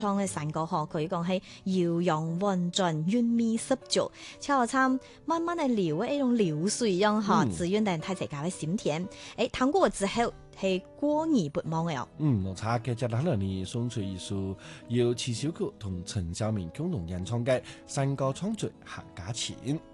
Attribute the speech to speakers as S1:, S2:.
S1: 唱嘅山歌嗬，佢講係悠揚婉轉，韻味十足，恰參慢慢嘅流嘅一種流水一樣嗬，自然但太齊教嘅心田。聽過之後係過而不忘嘅哦。
S2: 我查嘅就可能你送出一首由齊小曲同陳曉明共同演唱嘅山歌創作客家情。